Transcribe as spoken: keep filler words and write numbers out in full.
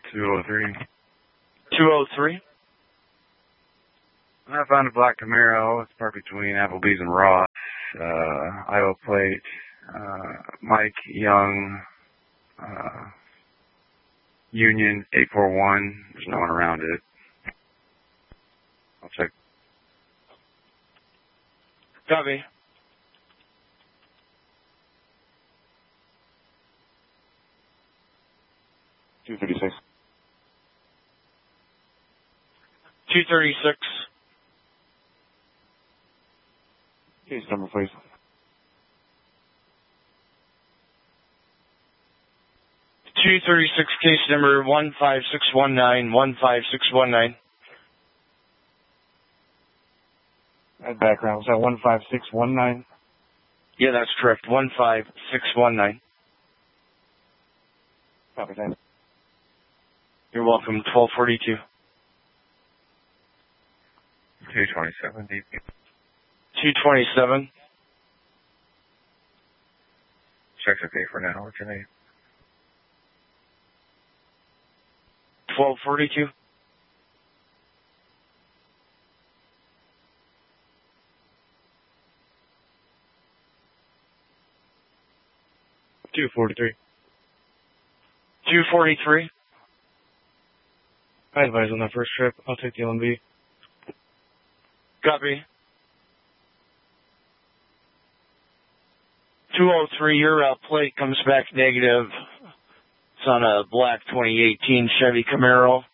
two oh three. two oh three? I found a black Camaro. It's parked between Applebee's and Ross. Uh, Iowa plate. Uh, Mike Young. Uh, Union eight four one. There's no one around it. I'll check. Copy. two thirty-six. two thirty-six. Case number, please. two thirty-six, case number one five six one nine, one five six one nine. That background, was that one five six one nine? Yeah, that's correct. one five six one nine. Copy that. You're welcome. twelve forty-two. two twenty-seven, D P. two twenty-seven. Check's okay for now. What's your name? twelve forty-two. two forty-three. two forty-three. I advise on that first trip. I'll take the L M B. Copy. two oh three, your uh, plate comes back negative. It's on a black twenty eighteen Chevy Camaro.